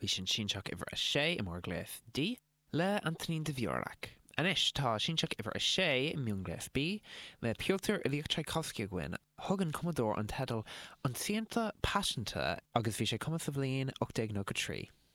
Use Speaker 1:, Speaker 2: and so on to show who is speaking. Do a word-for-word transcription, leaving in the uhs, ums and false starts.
Speaker 1: Bhí sin sínseach ibre a sé I mór gléif D le Antonín de Bheorach. Anis tá sínseach ibre a sé I mion gléif B le Piotr Ilyich Tchaikovsky a gcuin thugann Commodore an tedal an sianta passionanta agus bhí sé cuma sa bhliain ochtéag nó go trí.